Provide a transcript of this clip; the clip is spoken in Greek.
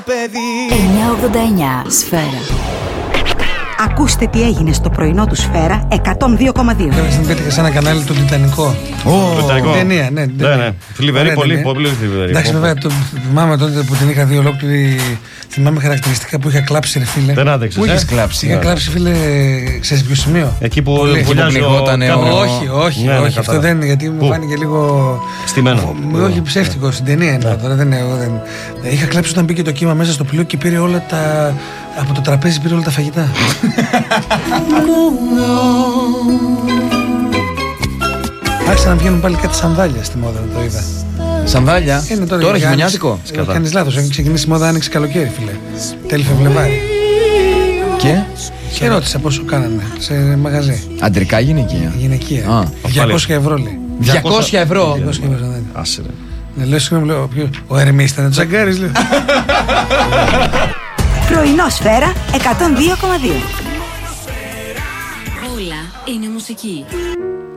Παιδί. 989 Σφαίρα. Ακούστε τι έγινε στο πρωινό του Σφαίρα 102,2. Δεν πέτυχα σε ένα κανάλι το Τιτανικό. Τιτανικό. Ταινία, ναι. Θλιβερή, πολύ θλιβερή. Εντάξει, βέβαια, θυμάμαι τότε που την είχα δει ολόκληρη. Θυμάμαι χαρακτηριστικά που είχα κλάψει, ρε φίλε. Δεν άντεξες. Πού είχες κλάψει? Είχα κλάψει, φίλε, ξέρεις ποιο σημείο. Εκεί που βουλιάζει Όχι, αυτό δεν είναι, γιατί μου φάνηκε λίγο. Στημένο. Όχι, ψεύτικο, στην ταινία είναι. Είχα κλάψει όταν μπήκε το κύμα μέσα στο πλοίο και πήρε όλα τα. Από το τραπέζι πήρε όλα τα φαγητά. Άρχισαν να βγαίνουν πάλι κάτι σανδάλια στη μόδα, το είδα. Σανδάλια, τώρα χειμωνιάτικο. Κάνεις λάθος, έχει ξεκινήσει η μόδα άνοιξη καλοκαίρι, φίλε. Τέλη Φεβρουάριο. Και ρώτησα πόσο κάνανε σε μαγαζί. Αντρικά γυναικεία? Γυναικεία. 200 ευρώ λέει. 200 ευρώ. Άσε ρε. Λέω συγγνώμη, ο Ερμής ήταν τσαγκάρης, λέω. Πρωινό Σφαίρα 102,2. Όλα είναι μουσική.